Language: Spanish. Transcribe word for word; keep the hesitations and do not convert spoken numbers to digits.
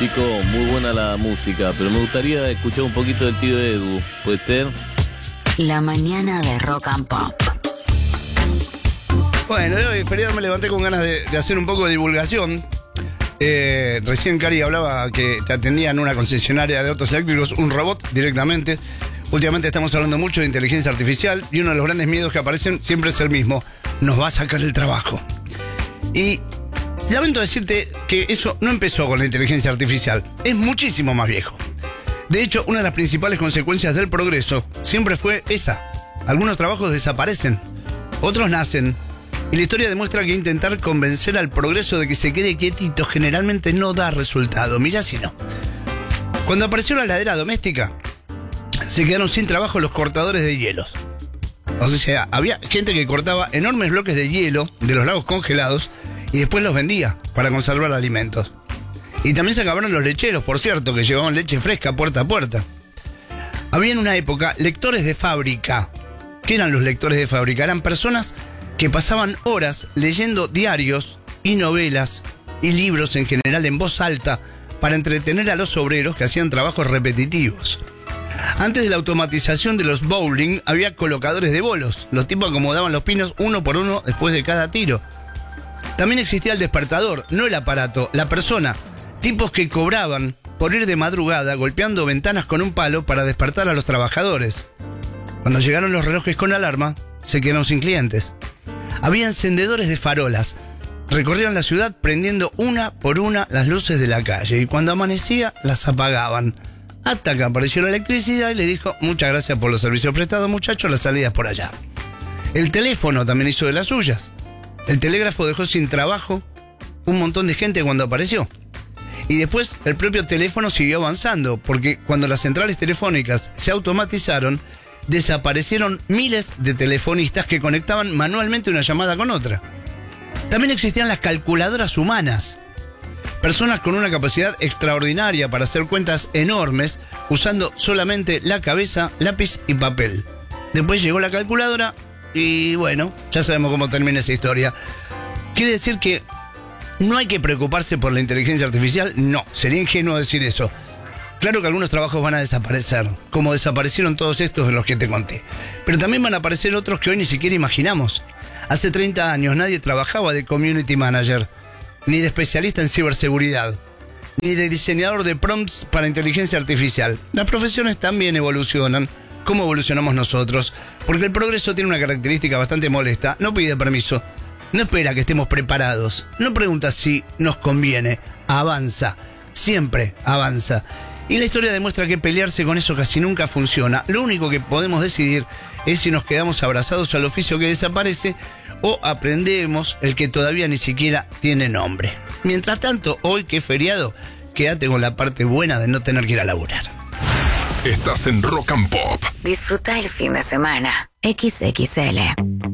Chicos, muy buena la música, pero me gustaría escuchar un poquito del tío Edu. ¿Puede ser? La mañana de Rock and Pop. Bueno, hoy feriado me levanté con ganas de, de hacer un poco de divulgación. Eh, recién Cari hablaba que te atendían una concesionaria de autos eléctricos, un robot directamente. Últimamente estamos hablando mucho de inteligencia artificial y uno de los grandes miedos que aparecen siempre es el mismo: nos va a sacar el trabajo. Y lamento decirte que eso no empezó con la inteligencia artificial, es muchísimo más viejo. De hecho, una de las principales consecuencias del progreso siempre fue esa: algunos trabajos desaparecen, otros nacen, y la historia demuestra que intentar convencer al progreso de que se quede quietito generalmente no da resultado. Mirá si no. Cuando apareció la heladera doméstica, se quedaron sin trabajo los cortadores de hielos. O sea, había gente que cortaba enormes bloques de hielo de los lagos congelados y después los vendía para conservar alimentos. Y también se acabaron los lecheros, por cierto, que llevaban leche fresca puerta a puerta. Había en una época lectores de fábrica. ¿Qué eran los lectores de fábrica? Eran personas que pasaban horas leyendo diarios y novelas y libros en general en voz alta para entretener a los obreros que hacían trabajos repetitivos. Antes de la automatización de los bowling había colocadores de bolos. Los tipos acomodaban los pinos uno por uno después de cada tiro. También existía el despertador, no el aparato, la persona. Tipos que cobraban por ir de madrugada golpeando ventanas con un palo para despertar a los trabajadores. Cuando llegaron los relojes con alarma, se quedaron sin clientes. Había encendedores de farolas. Recorrían la ciudad prendiendo una por una las luces de la calle y cuando amanecía las apagaban. Hasta que apareció la electricidad y le dijo: muchas gracias por los servicios prestados, muchachos, las salidas por allá. El teléfono también hizo de las suyas. El telégrafo dejó sin trabajo un montón de gente cuando apareció. Y después el propio teléfono siguió avanzando, porque cuando las centrales telefónicas se automatizaron, desaparecieron miles de telefonistas que conectaban manualmente una llamada con otra. También existían las calculadoras humanas. Personas con una capacidad extraordinaria para hacer cuentas enormes usando solamente la cabeza, lápiz y papel. Después llegó la calculadora y bueno, ya sabemos cómo termina esa historia. ¿Quiere decir que no hay que preocuparse por la inteligencia artificial? No, sería ingenuo decir eso. Claro que algunos trabajos van a desaparecer, como desaparecieron todos estos de los que te conté. Pero también van a aparecer otros que hoy ni siquiera imaginamos. Hace treinta años nadie trabajaba de community manager, ni de especialista en ciberseguridad, ni de diseñador de prompts para inteligencia artificial. Las profesiones también evolucionan, como evolucionamos nosotros, porque el progreso tiene una característica bastante molesta: no pide permiso, no espera que estemos preparados, no pregunta si nos conviene, avanza, siempre avanza. Y la historia demuestra que pelearse con eso casi nunca funciona. Lo único que podemos decidir es si nos quedamos abrazados al oficio que desaparece o aprendemos el que todavía ni siquiera tiene nombre. Mientras tanto, hoy que es feriado, quédate con la parte buena de no tener que ir a laburar. Estás en Rock and Pop. Disfruta el fin de semana. equis equis ele.